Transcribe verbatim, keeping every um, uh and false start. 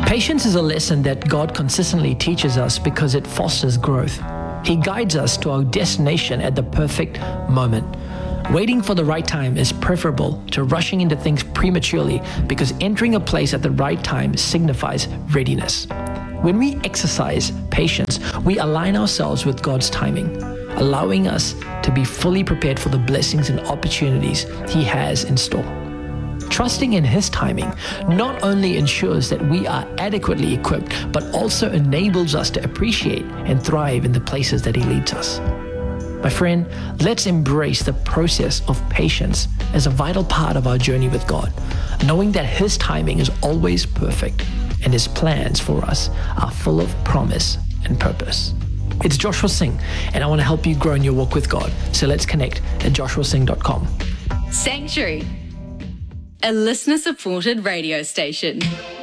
Patience is a lesson that God consistently teaches us because it fosters growth. He guides us to our destination at the perfect moment. Waiting for the right time is preferable to rushing into things prematurely because entering a place at the right time signifies readiness. When we exercise patience, we align ourselves with God's timing, allowing us to be fully prepared for the blessings and opportunities He has in store. Trusting in His timing not only ensures that we are adequately equipped, but also enables us to appreciate and thrive in the places that He leads us. My friend, let's embrace the process of patience as a vital part of our journey with God, knowing that His timing is always perfect and His plans for us are full of promise and purpose. It's Joshua Singh, and I want to help you grow in your walk with God. So let's connect at joshua singh dot com. Sanctuary, a listener-supported radio station.